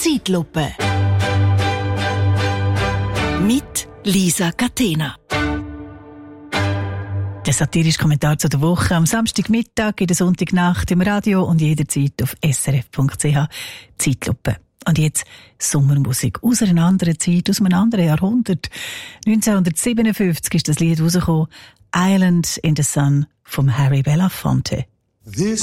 Zeitlupe. Mit Lisa Catena. Der satirische Kommentar zu der Woche am Samstagmittag, in der Sonntagnacht im Radio und jederzeit auf srf.ch. Zeitlupe. Und jetzt Sommermusik aus einer anderen Zeit, aus einem anderen Jahrhundert. 1957 ist das Lied rausgekommen, Island in the Sun vom Harry Belafonte. This